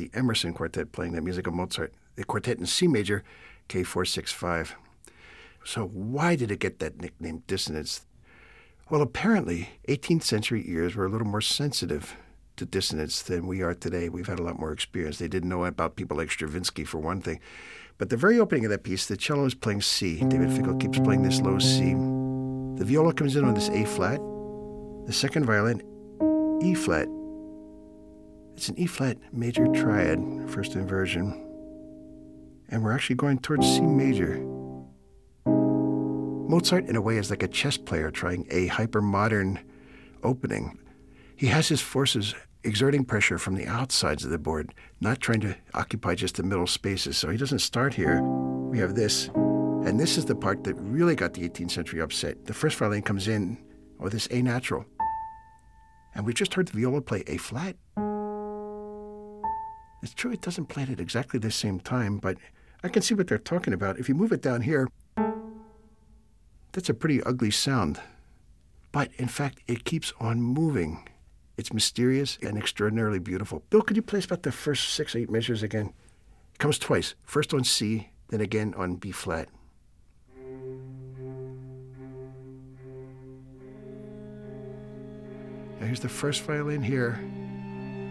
the Emerson Quartet playing the music of Mozart, the quartet in C major, K465. So why did it get that nickname, dissonance? Well, apparently, 18th century ears were a little more sensitive to dissonance than we are today. We've had a lot more experience. They didn't know about people like Stravinsky, for one thing. But the very opening of that piece, the cello is playing C. David Finkel keeps playing this low C. The viola comes in on this A flat. The second violin, E flat. It's an E flat major triad, first inversion. And we're actually going towards C major. Mozart, in a way, is like a chess player trying a hyper-modern opening. He has his forces exerting pressure from the outsides of the board, not trying to occupy just the middle spaces. So he doesn't start here. We have this. And this is the part that really got the 18th century upset. The first violin comes in with this A natural. And we just heard the viola play A flat. It's true it doesn't play it at exactly the same time, but I can see what they're talking about. If you move it down here, that's a pretty ugly sound. But, in fact, it keeps on moving. It's mysterious and extraordinarily beautiful. Bill, could you play us about the first 6 or 8 measures again? It comes twice. First on C, then again on B flat. Now here's the first violin here.